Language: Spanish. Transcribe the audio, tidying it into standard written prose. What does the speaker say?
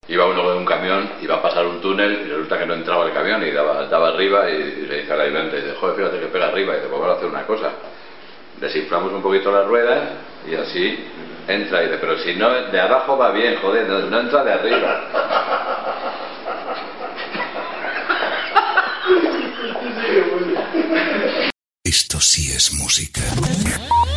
Iba uno con un camión, iba a pasar un túnel y resulta que no entraba el camión y daba arriba y le dice al ayudante, dice, joder, fíjate que pega arriba, y dice, pues vamos a hacer una cosa, desinflamos un poquito las ruedas y así entra, y dice, pero si no, de abajo va bien, joder, no entra de arriba. Esto sí es música.